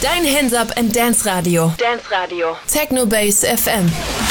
Dein Hands Up and Dance Radio. Techno Base FM.